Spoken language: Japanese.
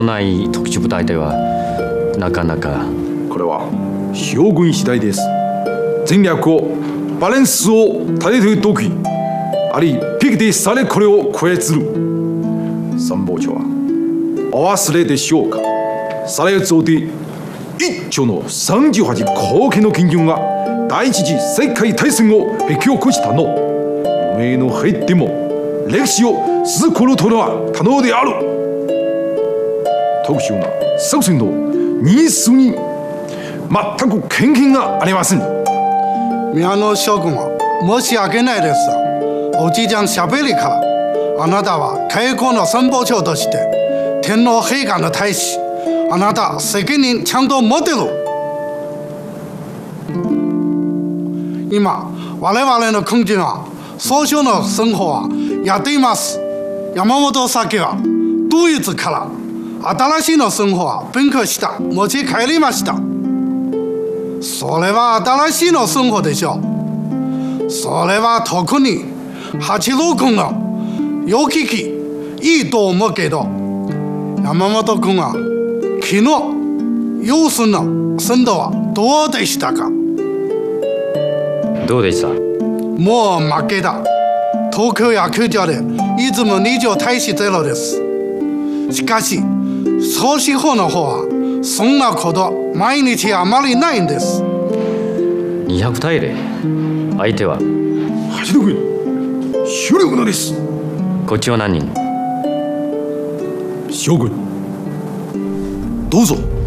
ない特殊部隊ではなかなか。 これは将軍次第です。戦略をバランスを立てている時ありピクティされこれを超えつる参謀長はお忘れでしょうか。されつおで一丁の38後継の金軍が第一次世界大戦を引き起こしたの。おめえの入っても歴史をすこるとは可能である。特殊な作戦のニーズに全く偏見がありません。 宮野将軍は申し訳ないです。おじいちゃんしゃべりからあなたは開国の参謀長として天皇陛下の大使、あなた責任ちゃんと持ってる。今我々の空軍は総書の生活はやっています。山本先はドイツから新しいの生活は勉強した持ち帰りました。それは新しいの生活でしょう。それは特に八郎君の良きいいと思うけど、山本君は昨日様子の鮮度はどうでしたか。 どうでした。 もう負けだ。東京野球場でいつも20対0です。しかし総司法の方はそんなこと毎日あまりないんです。 200対0。相手は八郎君主力のです。 こっちは何人。 将軍どうぞ。